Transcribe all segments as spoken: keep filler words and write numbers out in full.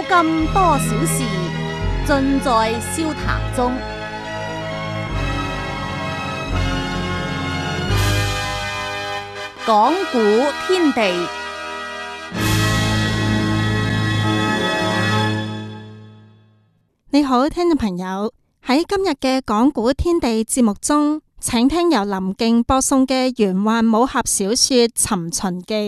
咁多小事，盡在笑談中。講古天地， 你好，聽眾朋友，喺今日嘅講古天地節目中，請聽由林敬播送嘅玄幻武俠小說《尋秦記》。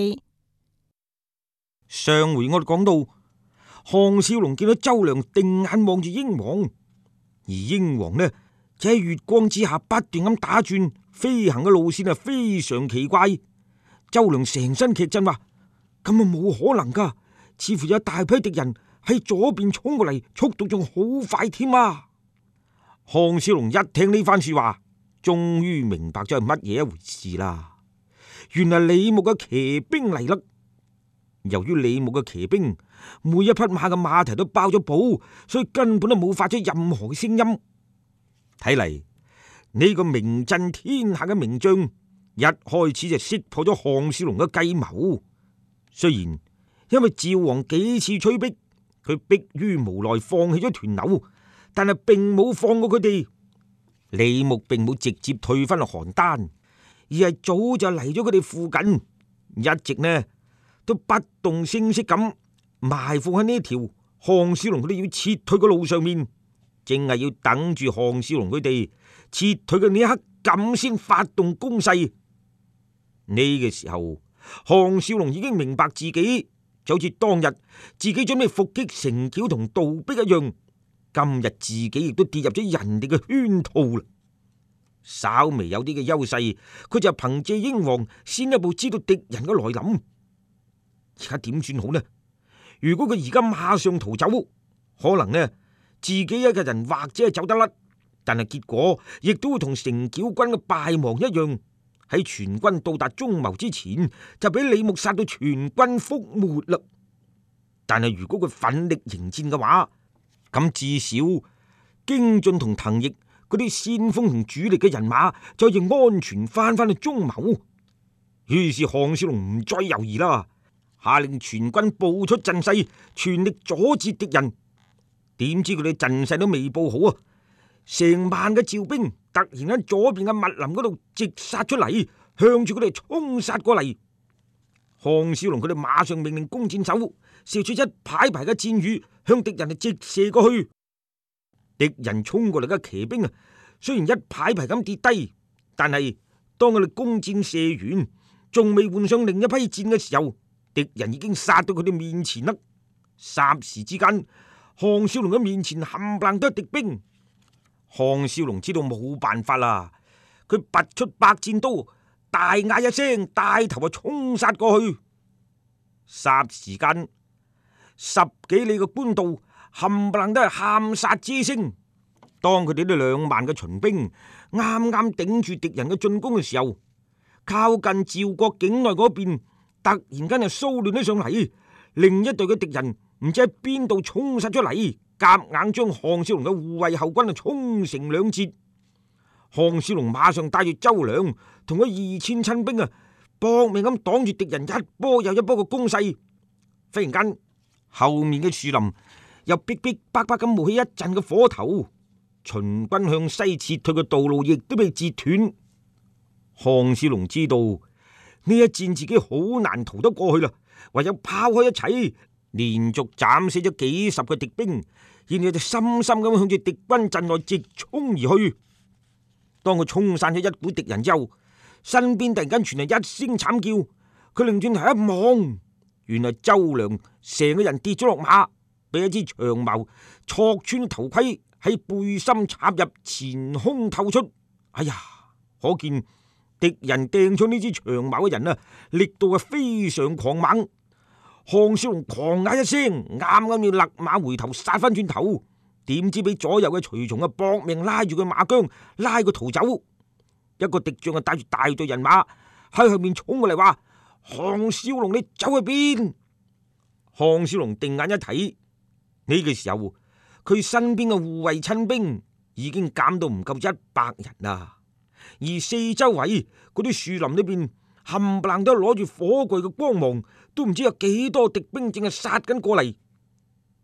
上回我哋講到，項少龍見到周良定眼望住英皇，而英皇呢就喺月光之下不斷咁打轉，飛行嘅路線係非常奇怪。周良成身劇震，話咁啊冇可能噶，似乎有大批敵人喺左邊衝過嚟，速度仲好快添啊！項少龍一聽呢番說話，終於明白咗係乜嘢一回事啦。原來李牧嘅騎兵嚟啦。由於李牧嘅騎兵每一匹馬嘅馬蹄都包咗布，所以根本都冇發出任何嘅聲音。睇嚟呢個名震天下嘅名將一開始就識破咗項少龍嘅計謀。雖然因為趙王幾次催逼，佢迫於無奈放棄咗屯留，但係並冇放過佢哋。李牧並冇直接退翻去邯鄲，而係早就嚟咗佢哋附近，一直呢都不動聲色咁埋伏喺呢條項少龍佢哋要撤退嘅路上面，淨係要等住項少龍佢哋撤退嘅呢一刻，咁先發動攻勢。呢個時候，項少龍已經明白自己就好似當日自己準備伏擊城橋同杜壁一樣，今日自己亦都跌入咗人哋嘅圈套啦。稍微有啲嘅優勢，佢就憑借英皇先一步知道敵人嘅來臨。而家點算好呢？如果佢而家馬上逃走，可能呢自己一個人或者係走得甩，但係結果亦都會同城繳軍嘅敗亡一樣，喺全軍到達中牟之前就俾李牧殺到全軍覆沒啦。但係如果佢奮力迎戰嘅話，咁至少京進同滕毅嗰啲先鋒同主力嘅人馬就可以安全翻返去中牟。於是項少龍唔再猶豫啦，下令全軍報出陣勢，全力阻截敵人。點知佢哋陣勢都未報好啊，成萬嘅趙兵突然喺左邊嘅密林嗰度直殺出嚟，向住佢哋衝殺過嚟。項少龍佢哋馬上命令弓箭手射出一排排嘅箭雨，向敵人直射過去。敵人衝過嚟嘅騎兵啊，雖然一排排咁跌低，但係當佢哋弓箭射完，仲未換上另一批箭嘅時候，敵人已經殺到佢哋面前啦。霎時之間，項少龍嘅面前冚唪唥都係敵兵。項少龍知道冇辦法啦，佢拔出百戰刀，大嗌一聲，帶頭啊衝殺過去。霎時間，十幾里嘅官道冚唪唥都係喊殺之聲。當佢哋呢兩萬嘅秦兵啱啱頂住敵人嘅進攻嘅時候，靠近趙國境內嗰邊突然間就騷亂咗上嚟，另一隊嘅敵人唔知喺邊度衝殺出嚟，夾硬將項少龍嘅護衛後軍啊衝成兩截。項少龍馬上帶住周良同佢二千親兵啊，搏命咁擋住敵人一波又一波嘅攻勢。忽然間，後面嘅樹林又逼逼迫迫咁冒起一陣嘅火頭，秦軍向西撤退嘅道路亦都被截斷。項少龍知道呢一戰自己好難逃得過去啦，唯有拋開一切，連續斬死咗幾十個敵兵，然後就深深咁向住敵軍陣內直衝而去。當佢衝散咗一股敵人之後，身邊突然間傳嚟一聲慘叫，佢擰轉頭一望，原來周良成個人跌咗落馬，被一支長矛戳穿頭盔，喺背心插入前胸透出。哎呀，可見敵人掟出呢支長矛嘅人啊，力度係非常狂猛。項少龍狂嗌一聲，啱啱要勒馬回頭殺翻轉頭，點知俾左右嘅隨從啊搏命拉住佢馬韁，拉佢逃走。一個敵將啊帶住大隊人馬喺後面衝過嚟，話：項少龍，你走去邊？項少龍定眼一睇，呢個時候佢身邊嘅護衛親兵已經減到唔夠一百人啦，而四周圍嗰啲樹林裏邊冚唪唥都攞住火炬嘅光芒，都唔知有幾多敵兵正係殺緊過嚟。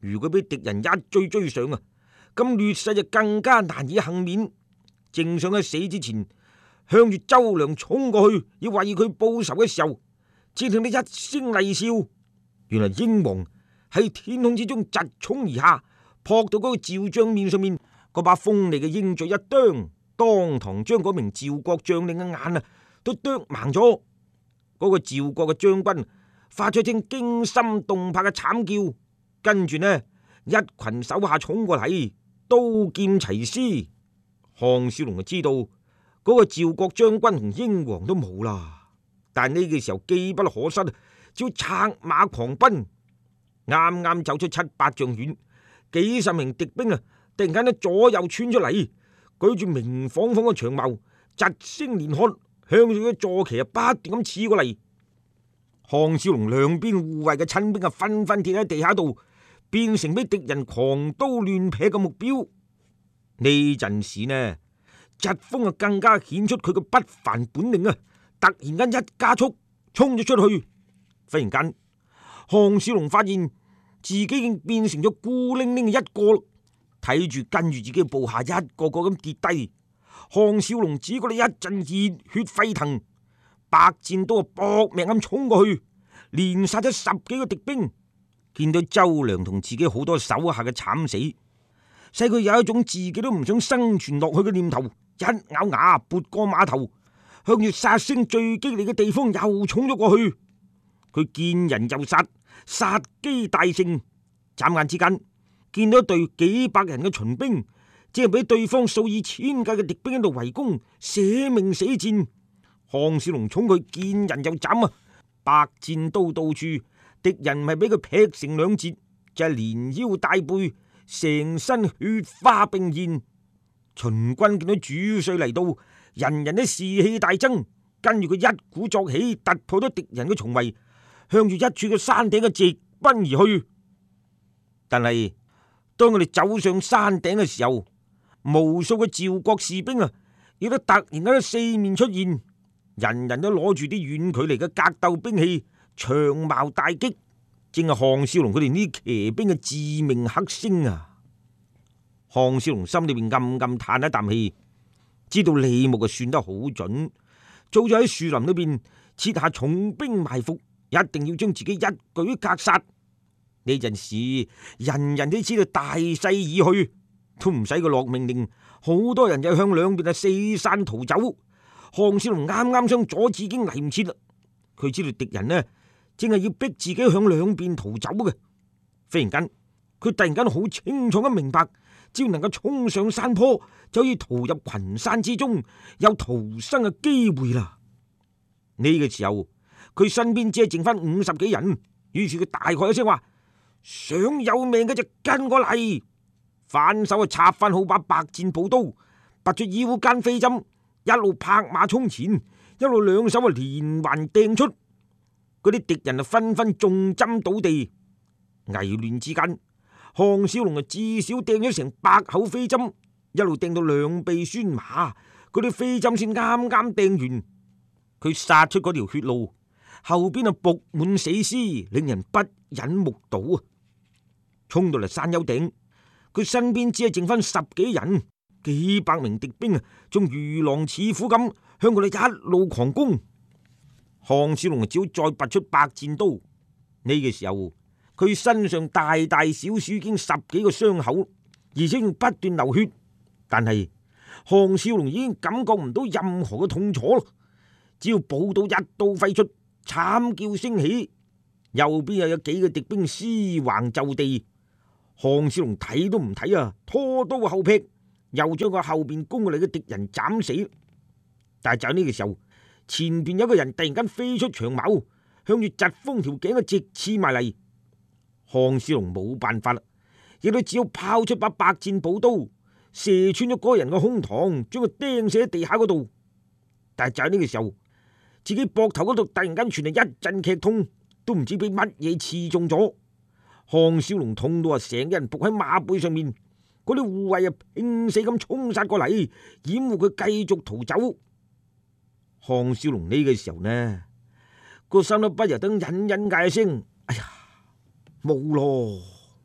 如果俾敵人一追追上啊，咁劣勢就更加難以幸免。正想喺死之前向住周良衝過去，要為佢報仇嘅時候，只聽到一聲厲笑。原來英皇喺天空之中疾衝而下，撲到嗰個趙將面上面，嗰把鋒利嘅鷹嘴一啄，當堂將嗰名趙國將領嘅眼啊都啄盲咗。嗰、那個趙國嘅將軍發出一聲驚心動魄嘅慘叫，跟住呢一群手下衝過嚟，刀劍齊施。項少龍就知道嗰、那個趙國將軍同英皇都冇啦，但呢個時候機不可失，只要策馬狂奔。啱啱走出七八丈遠，幾十名敵兵啊突然間喺左右竄出嚟，舉住明晃晃嘅長矛，疾聲連喝，向住佢坐騎啊不斷咁刺過嚟。項少龍兩邊護衛嘅親兵啊紛紛跌喺地下度，變成俾敵人狂刀亂劈嘅目標。呢陣時呢，疾風啊更加顯出佢嘅不凡本領啊！突然間一加速，衝咗出去。忽然間，項少龍發現自己已經變成咗孤零零嘅一個，睇住跟住自己嘅部下一個個咁跌低。項少龍只覺得一陣熱血沸騰，百戰刀啊搏命咁衝過去，連殺咗十幾個敵兵。見到周良同自己好多手下嘅慘死，使佢有一種自己都唔想生存落去嘅念頭，一咬牙撥過馬頭，向住殺聲最激烈嘅地方又衝咗過去。佢見人就殺，殺機大盛。眨眼之間見到一隊幾百人嘅秦兵，只係俾對方數以千計嘅敵兵喺度圍攻，捨命死戰。項少龍衝佢見人就斬啊，百戰刀到處，敵人唔係俾佢劈成兩截，就係、是、連腰帶背，成身血花並現。秦軍見到主帥嚟到，人人都士氣大增，跟住佢一鼓作氣，突破咗敵人嘅重圍，向住一處嘅山頂嘅直奔而去。但係當佢哋走上山頂嘅時候，無數嘅趙國士兵啊，亦都突然間喺四面出現，人人都攞住啲遠距離嘅格鬥兵器，長矛大戟，正係項少龍佢哋呢啲騎兵嘅致命黑星啊！項少龍心裏邊暗暗嘆一啖氣，知道李牧啊算得好準，早就喺樹林裏邊設下重兵埋伏，一定要將自己一舉格殺。呢陣時人人都知道大勢已去，都唔使佢落命令，好多人就向兩邊啊四散逃走。項少龍啱啱想阻止已經嚟唔切啦，佢知道敵人呢正係要逼自己向兩邊逃走嘅。忽然間佢突然間好清楚咁明白，只要能夠衝上山坡，就可以逃入群山之中，有逃生嘅機會啦。呢個時候佢身邊只係剩翻五十幾人，於是佢大喝一聲話：想有命嘅就跟我嚟！反手啊插翻好把百戰寶刀，拔出腰間飛針，一路拍馬衝前，一路兩手啊連環掟出。嗰啲敵人啊紛紛中針倒地。危亂之間，項少龍啊至少掟咗成百口飛針，一路掟到兩臂酸麻，嗰啲飛針先啱啱掟完。佢殺出嗰條血路，後邊啊布滿死屍，令人不忍目睹啊！衝到嚟山丘頂，佢身邊只係剩翻十幾人，幾百名敵兵啊，仲如狼似虎咁向佢哋一路狂攻。項少龍只好再拔出百戰刀。呢、這個時候，佢身上大大小小已經十幾個傷口，而且仲不斷流血。但係項少龍已經感覺唔到任何嘅痛楚咯。只要寶刀一刀揮出，慘叫聲起，右邊又有幾個敵兵屍橫就地。項少龍睇都唔睇啊，拖刀後劈，又將個後邊攻過嚟嘅敵人斬死。但係就喺呢個時候，前邊有個人突然間飛出長矛，向住疾風條頸嘅直刺埋嚟。項少龍冇辦法啦，亦都只好拋出把百戰寶刀，射穿咗嗰個人嘅胸膛，將佢釘死喺地下嗰度。但係就喺呢個時候，自己膊頭嗰度突然間傳嚟一陣劇痛，都唔知俾乜嘢刺中咗。項少龍痛到啊，成個人伏喺馬背上面，嗰啲護衛啊拼死咁衝殺過嚟，掩護佢繼續逃走。項少龍呢個時候呢，個心都不由得隱隱嗌一聲：哎呀，冇咯！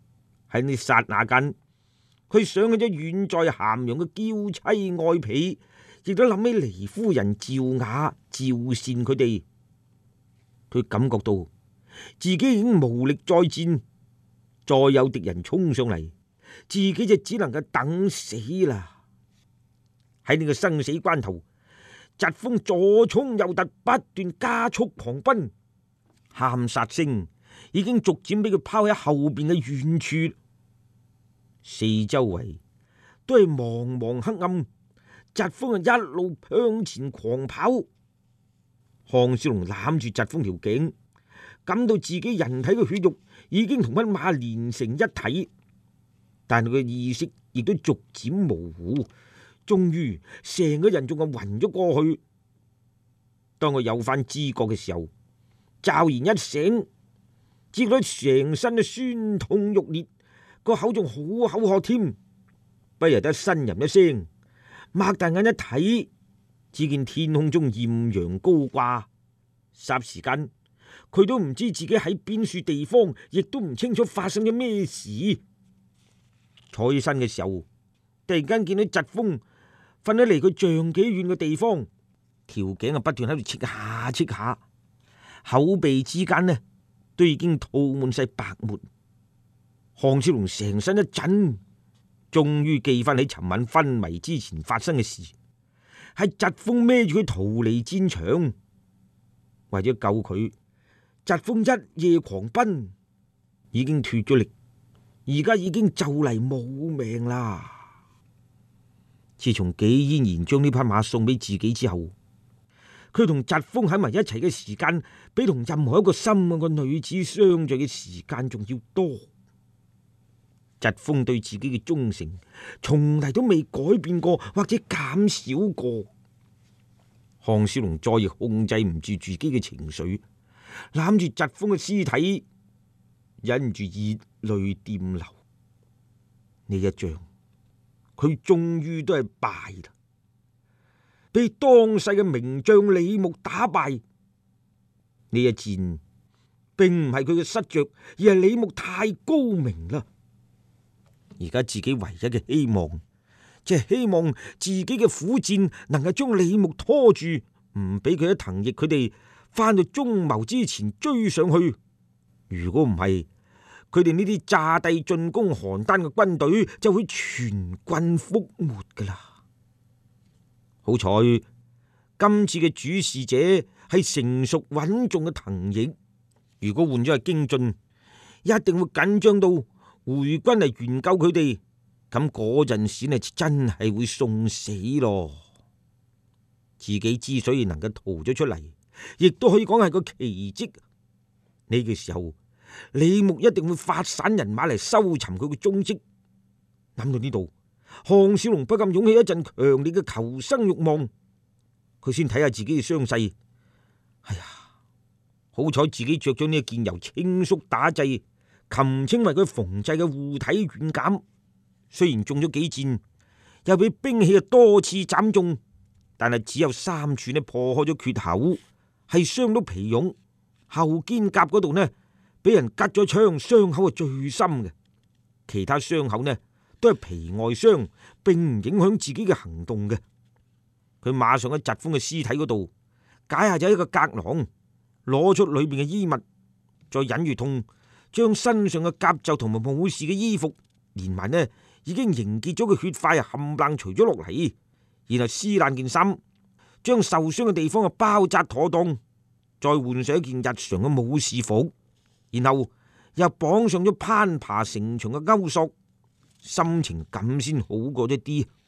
喺呢剎那間，佢想起咗遠在咸陽嘅嬌妻愛婢，亦都諗起禰夫人趙雅、趙善佢哋。佢感覺到自己已經無力再戰，再有敵人衝上嚟，自己就只能夠等死啦。喺呢個生死關頭，疾風左衝右突，不斷加速狂奔，喊殺聲已經逐漸俾佢拋喺後邊嘅遠處，四周圍都係茫茫黑暗，疾風啊一路向前狂跑。項少龍攬住疾風條頸，感到自己人體嘅血肉已經同匹馬連成一體，但係佢嘅意識亦都逐漸模糊，終於成個人仲係暈咗過去。當佢有翻知覺嘅時候，驟然一醒，只覺得成身都酸痛欲裂，個口仲好口渴添，不由得呻吟一聲，擘大眼一睇，只見天空中艷陽高掛，霎時間佢都唔知自己喺邊處地方，亦都唔清楚發生咗咩事。坐起身嘅時候，突然間見到疾風瞓喺離佢丈幾遠嘅地方，條頸啊不斷喺度切下切下，口鼻之間呢都已經吐滿晒白沫。項少龍成身一震，終於記翻起尋晚昏迷之前發生嘅事，係疾風孭住佢逃離戰場，為咗救佢，疾風一夜狂奔，已經脫咗力，而家已經就嚟冇命啦。自從紀嫣然將呢匹馬送俾自己之後，佢同疾風喺埋一齊嘅時間，比同任何一個心愛嘅女子相聚嘅時間仲要多。疾風對自己嘅忠誠，從嚟都未改變過或者減少過。項少龍再亦控制唔住自己嘅情緒，攬住疾風嘅屍體，忍住熱淚掂流。呢一仗，佢終於都係敗啦，被當世嘅名將李牧打敗。呢一戰並唔係佢嘅失着，而係李牧太高明啦。而家自己唯一嘅希望，即係希望自己嘅苦戰能夠將李牧拖住，唔俾佢喺藤翼佢哋翻到中牟之前追上去。如果唔係，佢哋呢啲詐帝進攻邯鄲嘅軍隊就會全軍覆沒噶啦。好彩今次嘅主事者係成熟穩重嘅藤翼，如果換咗係京進，一定會緊張到回軍嚟援救佢哋，咁嗰陣時呢真係會送死咯。自己之所以能夠逃咗出嚟，亦都可以講係個奇蹟。呢個時候，李牧一定會發散人馬嚟收尋佢嘅蹤跡。諗到呢度，項少龍不禁湧起一陣強烈嘅求生欲望。佢先睇下自己嘅傷勢，哎呀，好彩自己着咗呢一件由青粟打製、擒青為佢縫製嘅護體軟甲，雖然中咗幾箭，又俾兵器啊多次斬中，但係只有三處呢破開咗缺口，係傷到皮絨。後肩甲嗰度呢，俾人吉咗槍，傷口係最深嘅。其他傷口呢，都係皮外傷，並唔影響自己嘅行動嘅。佢馬上喺疾風嘅屍體嗰度解下咗一個格囊，攞出裏邊嘅衣物，再忍住痛，將身上嘅甲胄同埋武士嘅衣服，連埋呢已經凝結咗嘅血塊啊，冚唪唥除咗落嚟，然後撕爛件衫，將受傷嘅地方啊包紮妥當，再換上一件日常嘅武士服，然後又綁上咗攀爬成牆嘅鈎索，心情咁先好過一啲。